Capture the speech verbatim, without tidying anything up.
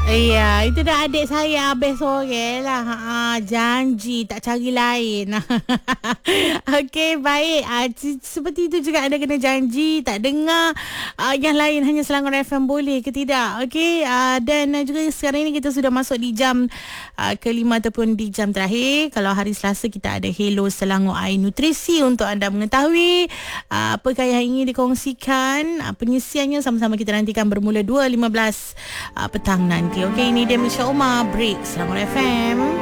Iya, itu dah adik saya habis sore lah. Ha, janji tak cari lain. Okey, baik. Uh, seperti itu juga anda kena janji tak dengar uh, yang lain, hanya Selangor F M, boleh ke tidak? Okey, uh, dan uh, juga sekarang ini kita sudah masuk di jam uh, kelima ataupun di jam terakhir. Kalau hari Selasa kita ada Hello Selangor Air Nutrisi untuk anda mengetahui uh, apakah yang ingin dikongsikan. Uh, pengisiannya sama-sama kita nantikan bermula dua lima belas uh, petang nanti. Okey, ini dia Misha Omar, Break Selangor F M.